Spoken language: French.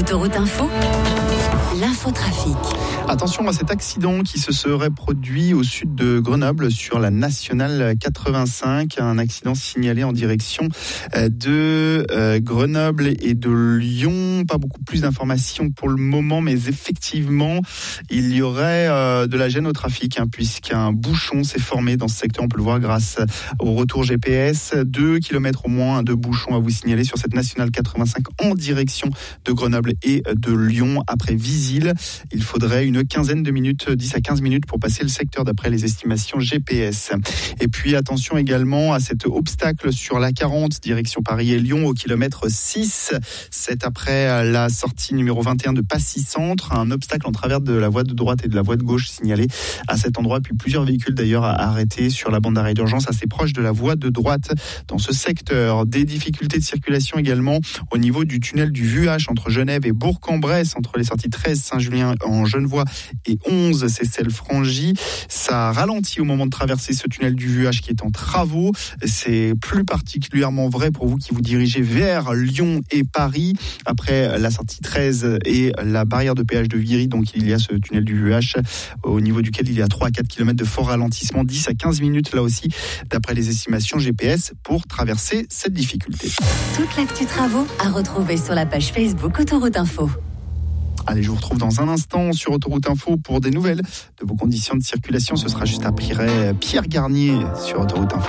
Autoroute Info, l'infotrafic. Attention à cet accident qui se serait produit au sud de Grenoble sur la nationale 85. Un accident signalé en direction de Grenoble et de Lyon. Pas beaucoup plus d'informations pour le moment, mais effectivement, il y aurait de la gêne au trafic, puisqu'un bouchon s'est formé dans ce secteur. On peut le voir grâce au retour GPS. 2 km au moins de bouchons à vous signaler sur cette nationale 85 en direction de Grenoble et de Lyon. Après Visil, il faudrait une quinzaine de minutes, 10 à 15 minutes pour passer le secteur d'après les estimations GPS. Et puis attention également à cet obstacle sur la 40 direction Paris et Lyon au kilomètre 6. C'est après la sortie numéro 21 de Passy Centre. Un obstacle en travers de la voie de droite et de la voie de gauche signalé à cet endroit. Puis plusieurs véhicules d'ailleurs arrêtés sur la bande d'arrêt d'urgence assez proche de la voie de droite dans ce secteur. Des difficultés de circulation également au niveau du tunnel du Vuache entre Genève et Bourg-en-Bresse, entre les sorties 13 Saint-Julien en Genevois et 11 Seyssel-Frangy. Ça ralentit au moment de traverser ce tunnel du Vuache qui est en travaux. C'est plus particulièrement vrai pour vous qui vous dirigez vers Lyon et Paris. Après la sortie 13 et la barrière de péage de Viry, donc il y a ce tunnel du Vuache au niveau duquel il y a 3 à 4 km de fort ralentissement, 10 à 15 minutes là aussi d'après les estimations GPS pour traverser cette difficulté. Toute l'actu travaux à retrouver sur la page Facebook Autoroute Info. Allez, je vous retrouve dans un instant sur Autoroute Info pour des nouvelles de vos conditions de circulation. Ce sera juste après Pierre Garnier sur Autoroute Info.